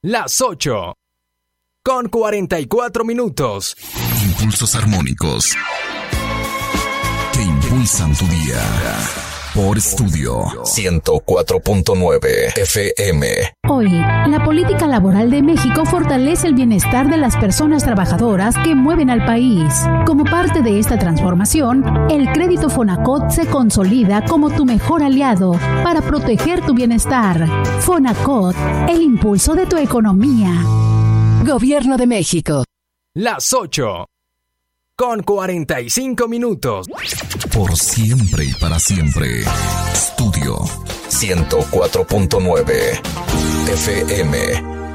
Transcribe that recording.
Las 8 con 44 minutos. Impulsos armónicos que impulsan tu día. Por Estudio 104.9 FM. Hoy, la política laboral de México fortalece el bienestar de las personas trabajadoras que mueven al país. Como parte de esta transformación, el crédito Fonacot se consolida como tu mejor aliado para proteger tu bienestar. Fonacot, el impulso de tu economía. Gobierno de México. Las 8 con 45 minutos. Por siempre y para siempre. Estudio 104.9 FM.